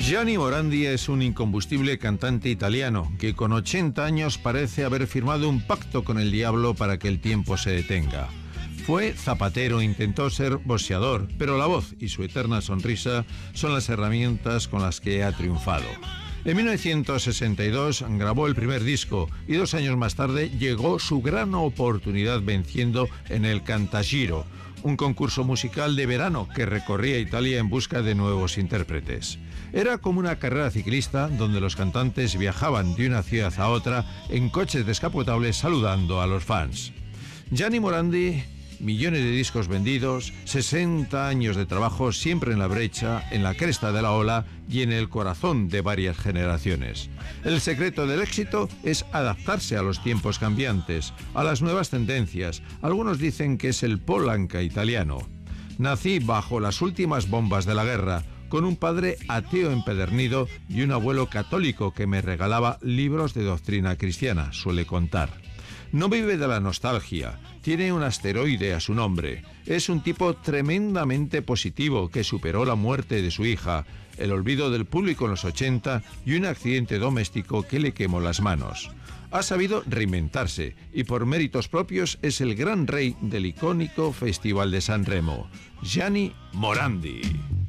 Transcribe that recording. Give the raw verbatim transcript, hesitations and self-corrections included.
Gianni Morandi es un incombustible cantante italiano que con ochenta años parece haber firmado un pacto con el diablo para que el tiempo se detenga. Fue zapatero, intentó ser boxeador, pero la voz y su eterna sonrisa son las herramientas con las que ha triunfado. En mil novecientos sesenta y dos grabó el primer disco y dos años más tarde llegó su gran oportunidad venciendo en el Cantagiro, un concurso musical de verano que recorría Italia en busca de nuevos intérpretes. Era como una carrera ciclista donde los cantantes viajaban de una ciudad a otra en coches descapotables saludando a los fans. Gianni Morandi, millones de discos vendidos, sesenta años de trabajo siempre en la brecha, en la cresta de la ola y en el corazón de varias generaciones. El secreto del éxito es adaptarse a los tiempos cambiantes, a las nuevas tendencias. Algunos dicen que es el Paul Anka italiano. Nací bajo las últimas bombas de la guerra, con un padre ateo empedernido y un abuelo católico que me regalaba libros de doctrina cristiana, suele contar. No vive de la nostalgia, tiene un asteroide a su nombre. Es un tipo tremendamente positivo que superó la muerte de su hija, el olvido del público en los ochenta y un accidente doméstico que le quemó las manos. Ha sabido reinventarse y por méritos propios es el gran rey del icónico Festival de San Remo. Gianni Morandi.